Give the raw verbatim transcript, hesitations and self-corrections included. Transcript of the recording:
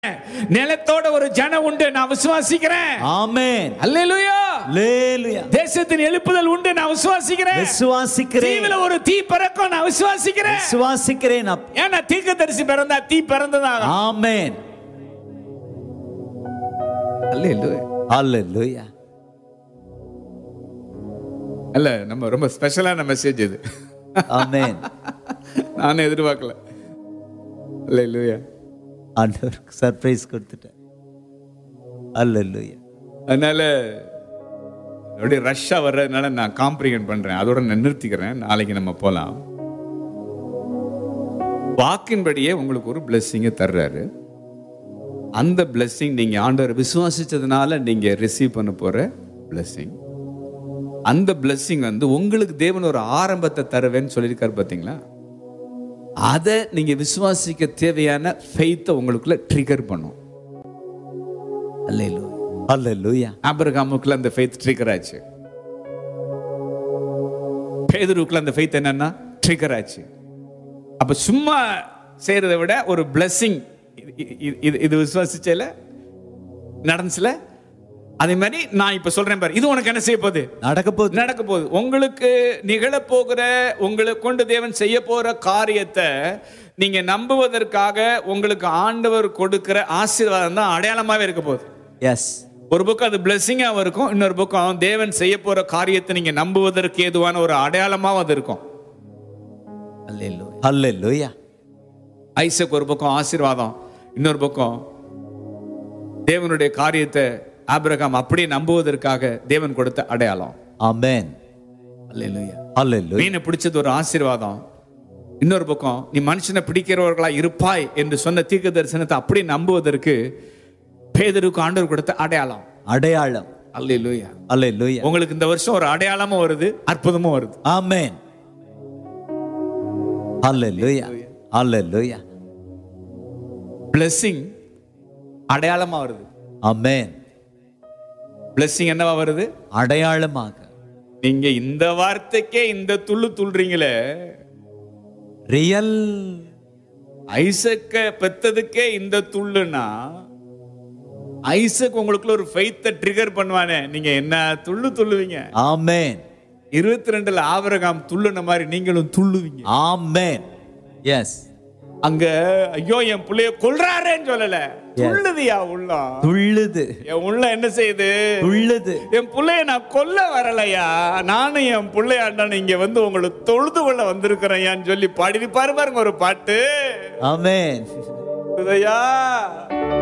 நிலத்தோட ஒரு ஜனம் உண்டு, நான் விசுவாசிக்கிறேன். ஆமென். அல்லேலூயா. அல்லேலூயா. தேசத்தின் எழுப்புதல் உண்டு, நான் விசுவாசிக்கிறேன். விசுவாசிக்கிறேன். தீவில ஒரு தீ பறக்கும், நான் விசுவாசிக்கிறேன். விசுவாசிக்கிறேன். ஏன்னா தீர்க்கதரிசி பிறந்தா தீ பிறந்ததாக. ஆமென். அல்லேலூயா. அல்லேலூயா. அல்ல, நம்ம ரொம்ப ஸ்பெஷலான மெசேஜ் இது. ஆமென். நானே எதிர்பார்க்கல. அல்லேலூயா. ஆண்டவருக்கு சர்ப்ரைஸ் கொடுத்துட்டேன். அல்லேலூயா. அதனால அப்படியே ரஷ்ஷா வர்றதுனால நான் காம்ப்ரிஹெண்ட் பண்றேன். அதோட நான் நிறுத்திக்கிறேன். நாளைக்கு நம்ம போலாம். வாக்கின்படியே உங்களுக்கு ஒரு பிளெஸிங்கை தர்றாரு. அந்த பிளெஸிங் நீங்க ஆண்டவர் விசுவாசிச்சதுனால நீங்க ரிசீவ் பண்ண போற பிளெஸிங். அந்த பிளெஸிங் வந்து உங்களுக்கு தேவன் ஒரு ஆரம்பத்தை தருவேன்னு சொல்லியிருக்காரு பார்த்தீங்களா? அதை நீங்க விசுவாசிக்க தேவையான ஃபெய்த்தை உங்களுக்குள்ள ட்ரிகர் பண்ணும். அல்லேலூயா. அல்லேலூயா. ஆபிரகாமுக்குள்ள அந்த ஃபெய்த் ட்ரிகர் ஆச்சு. பேதுருவுக்குள்ள அந்த ஃபெய்த் என்னன்னா ட்ரிகர் ஆச்சு. அப்ப சும்மா செய்யறதை விட ஒரு பிளெஸிங் இது இது விசுவாசிச்சல நடந்துச்சுல. அதே மாதிரி நான் இப்ப சொல்றேன் பாரு, இது உனக்கு என்ன செய்ய போகுது? நடக்க போகுது. நடக்க போகுது. உங்களுக்கு நிகழ போகிற, உங்களுக்கு கொண்டு தேவன் செய்ய போற காரியத்தை நீங்க நம்புவதற்காக உங்களுக்கு ஆண்டவர் கொடுக்கிற ஆசீர்வாதம் தான் அடையாளமாவே இருக்க போகுது. எஸ். ஒரு பக்கம் அது பிளெஸிங்காக இருக்கும், இன்னொரு பக்கம் தேவன் செய்ய போற காரியத்தை நீங்க நம்புவதற்கு ஏதுவான ஒரு அடையாளமாக அது இருக்கும். அல்லேலூயா. அல்லேலூயா. ஐசக் ஒரு பக்கம் ஆசீர்வாதம், இன்னொரு பக்கம் தேவனுடைய காரியத்தை ஆபிரகாம் அப்படியே நம்புவதற்காக தேவன் கொடுத்த அடையாளம். ஆமென். அல்லேலூயா. அல்லேலூயா. மீனை பிடிச்சது ஒரு ஆசீர்வாதம், இன்னொரு பக்கம் நீ மனுஷனை பிடிக்கிறவர்களா இருப்பாய் என்று சொன்ன தீர்க்க தரிசனத்தை அப்படியே நம்புவதற்கு பேதுருக்கு ஆண்டவர் கொடுத்த அடையாளம். அடையாளம். அல்லேலூயா. அல்லேலூயா. உங்களுக்கு இந்த வருஷம் ஒரு அடையாளமும் வருது, அற்புதமும் வருது. ஆமென். அல்லேலூயா. அல்லேலூயா. பிளெஸிங் அடையாளமா வருது. ஆமென். பிளெஸிங் என்னவா வருது? அடையாளமாக. நீங்க இந்த வார்த்தைக்கே இந்த துள்ளு துள்றீங்களே, ரியல். ஐசக்க பெத்ததுக்கே இந்த துள்ளுனா ஐசக் உங்களுக்குள்ள ஒரு ஃபெய்த்தை ட்ரிகர் பண்ணுவானே, நீங்க என்ன துள்ளு துள்ளுவீங்க. ஆமென். இருபத்தி ரெண்டுல ஆபிரகாம் துள்ளுன மாதிரி நீங்களும் துள்ளுவீங்க. ஆமென். எஸ். அங்க ஐயோ என் புள்ளைய கொல்றாரேன்னு சொல்லல, துள்ளுதியா உள்ளம். துள்ளுது. என் உள்ள என்ன செய்யுது? துள்ளுது. என் புள்ளைய நான் கொல்ல வரலையா, நானும் என் பிள்ளையாண்டான இங்க வந்து உங்களை தொழுது கொள்ள வந்திருக்கிறேன் சொல்லி பாடி பாரு பாருங்க ஒரு பாட்டு. ஆமென். உதயா